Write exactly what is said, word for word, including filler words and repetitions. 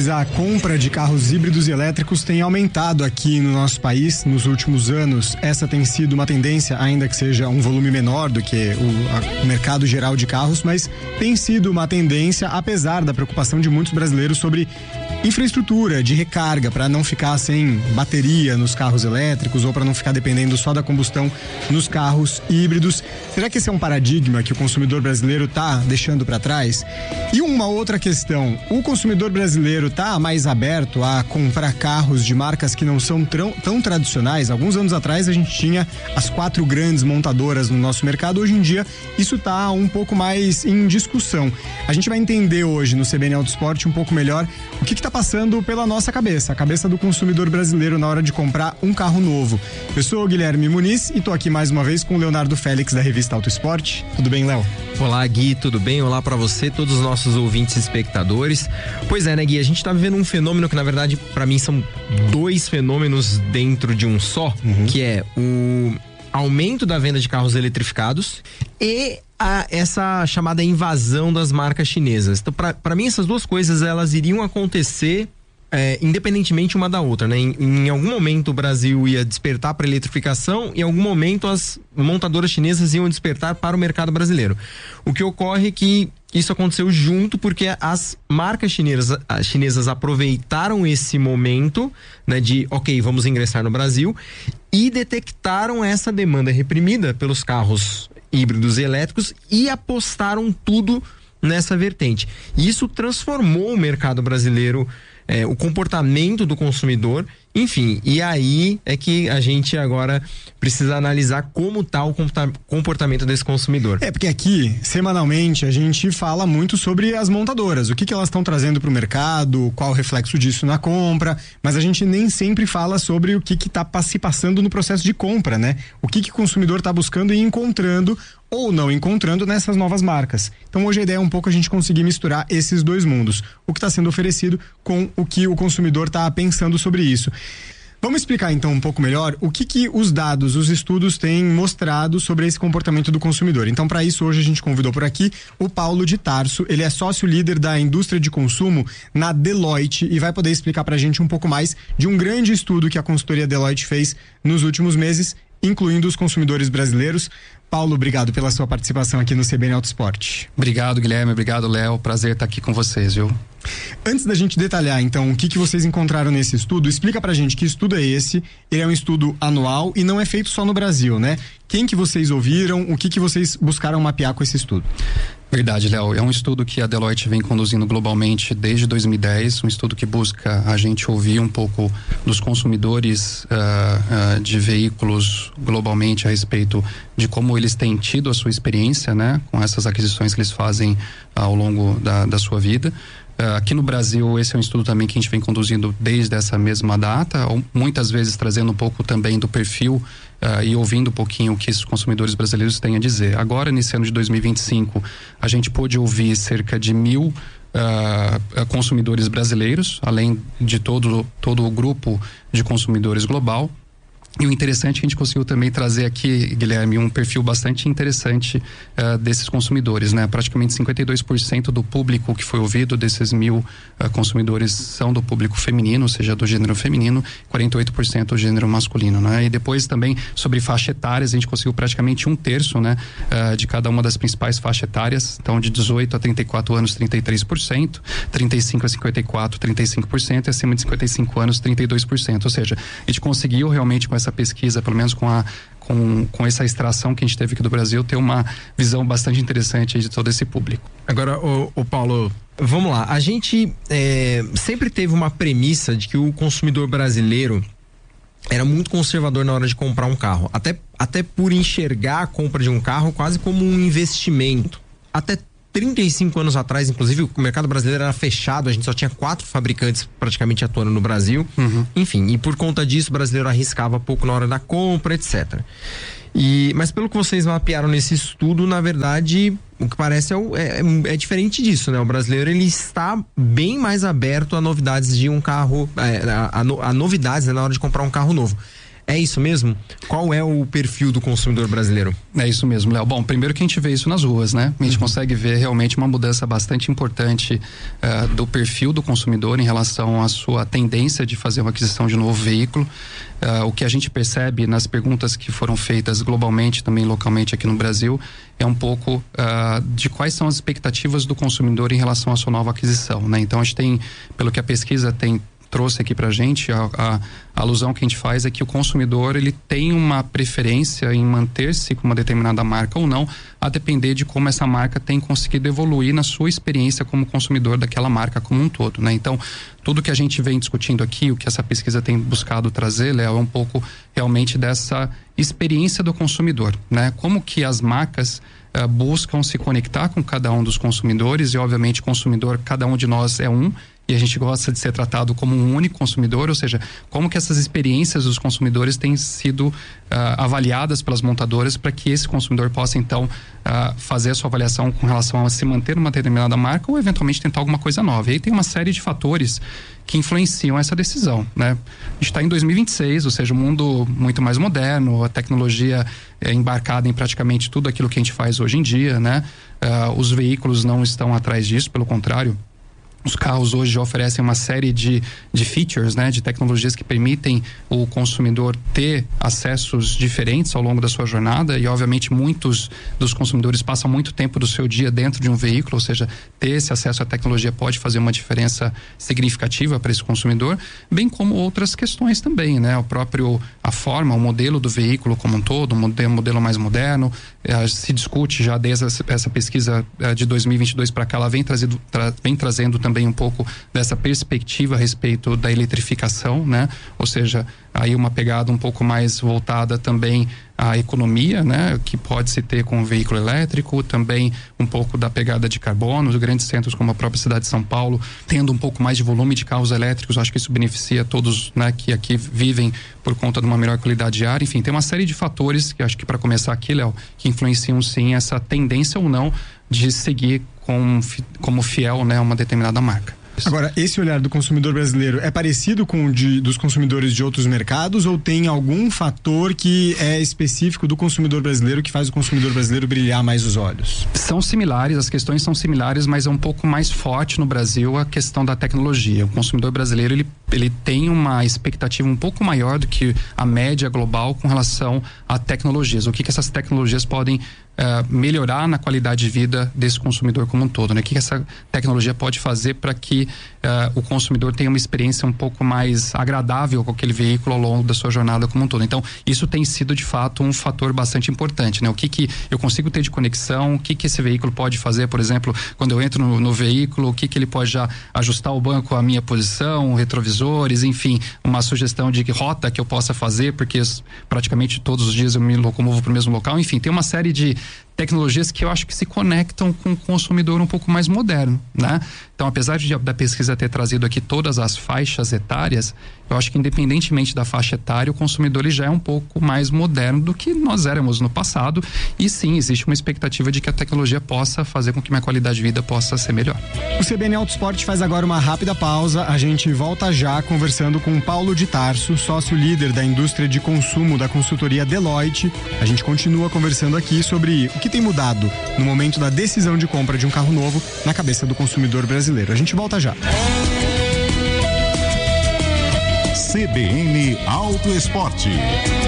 a compra de carros híbridos e elétricos tem aumentado aqui no nosso país nos últimos anos. Essa tem sido uma tendência, ainda que seja um volume menor do que o, a, o mercado geral de carros, mas tem sido uma tendência, apesar da preocupação de muitos brasileiros sobre infraestrutura de recarga, para não ficar sem bateria nos carros elétricos ou para não ficar dependendo só da combustão nos carros híbridos. Será que esse é um paradigma que o consumidor brasileiro está deixando para trás? E uma outra questão, o consumidor brasileiro está mais aberto a comprar carros de marcas que não são tão, tão tradicionais? Alguns anos atrás a gente tinha as quatro grandes montadoras no nosso mercado, hoje em dia isso está um pouco mais em discussão. A gente vai entender hoje no C B N Autosport um pouco melhor o que está passando pela nossa cabeça, a cabeça do consumidor brasileiro na hora de comprar um carro novo. Eu sou o Guilherme Muniz e estou aqui mais uma vez com o Leonardo Félix da revista Autosport. Tudo bem, Léo? Olá, Gui, tudo bem? Olá para você, todos os nossos ouvintes e espectadores. Pois é, né, Gui? A gente tá vivendo um fenômeno que, na verdade, para mim são dois fenômenos dentro de um só, uhum. que é o aumento da venda de carros eletrificados e a, essa chamada invasão das marcas chinesas. Então, para mim, essas duas coisas, elas iriam acontecer É, independentemente uma da outra, né? Em, em algum momento o Brasil ia despertar para a eletrificação e em algum momento as montadoras chinesas iam despertar para o mercado brasileiro. O que ocorre é que isso aconteceu junto porque as marcas chinesas, as chinesas aproveitaram esse momento, né, de ok, vamos ingressar no Brasil, e detectaram essa demanda reprimida pelos carros híbridos e elétricos e apostaram tudo nessa vertente. E isso transformou o mercado brasileiro, É, o comportamento do consumidor, enfim, e aí é que a gente agora precisa analisar como está o comportamento desse consumidor. É, porque aqui, semanalmente, a gente fala muito sobre as montadoras, o que que elas estão trazendo para o mercado, qual o reflexo disso na compra, mas a gente nem sempre fala sobre o que que está se passando no processo de compra, né? O que que o consumidor está buscando e encontrando ou não encontrando nessas novas marcas. Então hoje a ideia é um pouco a gente conseguir misturar esses dois mundos, o que está sendo oferecido com o que o consumidor está pensando sobre isso. Vamos explicar então um pouco melhor o que que os dados, os estudos têm mostrado sobre esse comportamento do consumidor. Então, para isso, hoje a gente convidou por aqui o Paulo de Tarso. Ele é sócio líder da indústria de consumo na Deloitte e vai poder explicar para a gente um pouco mais de um grande estudo que a consultoria Deloitte fez nos últimos meses, incluindo os consumidores brasileiros. Paulo, obrigado pela sua participação aqui no C B N Autosport. Obrigado, Guilherme, obrigado, Léo, prazer estar aqui com vocês, viu? Antes da gente detalhar, então, o que que vocês encontraram nesse estudo, explica pra gente que estudo é esse. Ele é um estudo anual e não é feito só no Brasil, né? Quem que vocês ouviram, o que que vocês buscaram mapear com esse estudo? Verdade, Léo, é um estudo que a Deloitte vem conduzindo globalmente desde dois mil e dez, um estudo que busca a gente ouvir um pouco dos consumidores uh, uh, de veículos globalmente a respeito de como eles têm tido a sua experiência, né, com essas aquisições que eles fazem uh, ao longo da, da sua vida. Uh, aqui no Brasil, esse é um estudo também que a gente vem conduzindo desde essa mesma data, muitas vezes trazendo um pouco também do perfil uh, e ouvindo um pouquinho o que os consumidores brasileiros têm a dizer. Agora, nesse ano de dois mil e vinte e cinco, a gente pôde ouvir cerca de mil uh, consumidores brasileiros, além de todo, todo o grupo de consumidores global. E o interessante é que a gente conseguiu também trazer aqui, Guilherme, um perfil bastante interessante uh, desses consumidores, né? Praticamente cinquenta e dois por cento do público que foi ouvido desses mil uh, consumidores são do público feminino, ou seja, do gênero feminino, quarenta e oito por cento do gênero masculino, né? E depois também sobre faixa etárias, a gente conseguiu praticamente um terço, né? Uh, de cada uma das principais faixas etárias, então de dezoito a trinta e quatro anos, trinta e três por cento, trinta e cinco a cinquenta e quatro, trinta e cinco por cento e acima de cinquenta e cinco anos, trinta e dois por cento, ou seja, a gente conseguiu realmente com essa pesquisa, pelo menos com a com, com essa extração que a gente teve aqui do Brasil, ter uma visão bastante interessante de todo esse público. Agora, o, o Paulo, vamos lá, a gente é, sempre teve uma premissa de que o consumidor brasileiro era muito conservador na hora de comprar um carro, até, até por enxergar a compra de um carro quase como um investimento. Até trinta e cinco anos atrás, inclusive, o mercado brasileiro era fechado, a gente só tinha quatro fabricantes praticamente atuando no Brasil. Uhum. Enfim, e por conta disso o brasileiro arriscava pouco na hora da compra, etcétera. E, mas pelo que vocês mapearam nesse estudo, na verdade, o que parece é, é, é diferente disso, né? O brasileiro, ele está bem mais aberto a novidades de um carro, é, a, a, a novidades, né, na hora de comprar um carro novo. É isso mesmo? Qual é o perfil do consumidor brasileiro? É isso mesmo, Léo. Bom, primeiro que a gente vê isso nas ruas, né? A gente uhum. consegue ver realmente uma mudança bastante importante uh, do perfil do consumidor em relação à sua tendência de fazer uma aquisição de um novo veículo. Uh, o que a gente percebe nas perguntas que foram feitas globalmente, também localmente aqui no Brasil, é um pouco uh, de quais são as expectativas do consumidor em relação à sua nova aquisição, né? Então a gente tem, pelo que a pesquisa tem trouxe aqui pra gente, a, a, a alusão que a gente faz é que o consumidor ele tem uma preferência em manter-se com uma determinada marca ou não, a depender de como essa marca tem conseguido evoluir na sua experiência como consumidor daquela marca como um todo, né? Então, tudo que a gente vem discutindo aqui, o que essa pesquisa tem buscado trazer, Léo, é um pouco realmente dessa experiência do consumidor, né? Como que as marcas uh, buscam se conectar com cada um dos consumidores e, obviamente, consumidor, cada um de nós é um, e a gente gosta de ser tratado como um único consumidor, ou seja, como que essas experiências dos consumidores têm sido uh, avaliadas pelas montadoras para que esse consumidor possa então uh, fazer a sua avaliação com relação a se manter numa determinada marca ou eventualmente tentar alguma coisa nova. E aí tem uma série de fatores que influenciam essa decisão, né? A gente está em dois mil e vinte e seis, ou seja, um mundo muito mais moderno, a tecnologia é embarcada em praticamente tudo aquilo que a gente faz hoje em dia, né? Uh, os veículos não estão atrás disso, pelo contrário. Os carros hoje já oferecem uma série de, de features, né, de tecnologias que permitem o consumidor ter acessos diferentes ao longo da sua jornada e, obviamente, muitos dos consumidores passam muito tempo do seu dia dentro de um veículo, ou seja, ter esse acesso à tecnologia pode fazer uma diferença significativa para esse consumidor, bem como outras questões também, né, o próprio, a forma, o modelo do veículo como um todo, um modelo, modelo mais moderno, eh, se discute já desde essa, essa pesquisa eh, de dois mil e vinte e dois para cá, ela vem, trazido, tra, vem trazendo também também um pouco dessa perspectiva a respeito da eletrificação, né? Ou seja, aí uma pegada um pouco mais voltada também à economia, né? Que pode se ter com o veículo elétrico, também um pouco da pegada de carbono, os grandes centros como a própria cidade de São Paulo, tendo um pouco mais de volume de carros elétricos, acho que isso beneficia todos, né? Que aqui vivem por conta de uma melhor qualidade de ar, enfim, tem uma série de fatores que acho que para começar aqui, Léo, que influenciam sim essa tendência ou não de seguir com, como fiel, né, a uma determinada marca. Agora, esse olhar do consumidor brasileiro é parecido com o de, dos consumidores de outros mercados ou tem algum fator que é específico do consumidor brasileiro que faz o consumidor brasileiro brilhar mais os olhos? São similares, as questões são similares, mas é um pouco mais forte no Brasil a questão da tecnologia. O consumidor brasileiro, ele, ele tem uma expectativa um pouco maior do que a média global com relação a tecnologias. O que que essas tecnologias podem Uh, melhorar na qualidade de vida desse consumidor como um todo, né? O que essa tecnologia pode fazer para que uh, o consumidor tenha uma experiência um pouco mais agradável com aquele veículo ao longo da sua jornada como um todo. Então, isso tem sido de fato um fator bastante importante, né? O que que eu consigo ter de conexão, o que que esse veículo pode fazer, por exemplo, quando eu entro no, no veículo, o que que ele pode já ajustar o banco à minha posição, retrovisores, enfim, uma sugestão de que rota que eu possa fazer, porque praticamente todos os dias eu me locomovo para o mesmo local, enfim, tem uma série de tecnologias que eu acho que se conectam com o consumidor um pouco mais moderno, né? Então, apesar de, da pesquisa ter trazido aqui todas as faixas etárias, eu acho que independentemente da faixa etária, o consumidor ele já é um pouco mais moderno do que nós éramos no passado e sim, existe uma expectativa de que a tecnologia possa fazer com que minha qualidade de vida possa ser melhor. O C B N Autosport faz agora uma rápida pausa, a gente volta já conversando com Paulo de Tarso, sócio líder da indústria de consumo da consultoria Deloitte. A gente continua conversando aqui sobre o que tem mudado no momento da decisão de compra de um carro novo na cabeça do consumidor brasileiro. A gente volta já. C B N Auto Esporte.